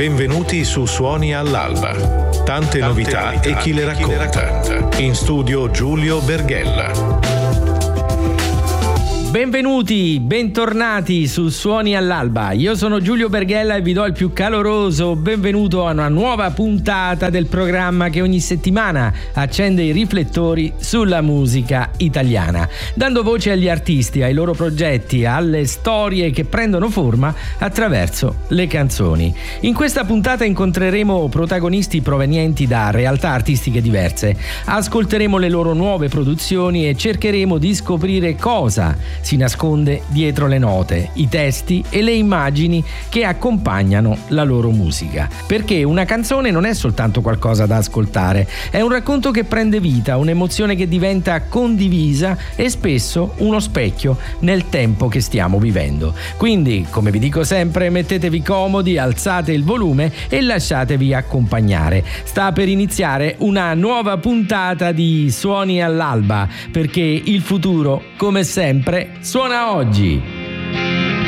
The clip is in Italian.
Benvenuti su Suoni all'Alba. Tante novità e chi le racconta. In studio Giulio Berghella. Benvenuti, bentornati su Suoni all'Alba. Io sono Giulio Berghella e vi do il più caloroso benvenuto a una nuova puntata del programma che ogni settimana accende i riflettori sulla musica italiana, dando voce agli artisti, ai loro progetti, alle storie che prendono forma attraverso le canzoni. In questa puntata incontreremo protagonisti provenienti da realtà artistiche diverse, ascolteremo le loro nuove produzioni e cercheremo di scoprire cosa si nasconde dietro le note, i testi e le immagini che accompagnano la loro musica. Perché una canzone non è soltanto qualcosa da ascoltare, è un racconto che prende vita, un'emozione che diventa condivisa e spesso uno specchio nel tempo che stiamo vivendo. Quindi, come vi dico sempre, mettetevi comodi, alzate il volume e lasciatevi accompagnare. Sta per iniziare una nuova puntata di Suoni all'Alba, perché il futuro, come sempre, suona oggi.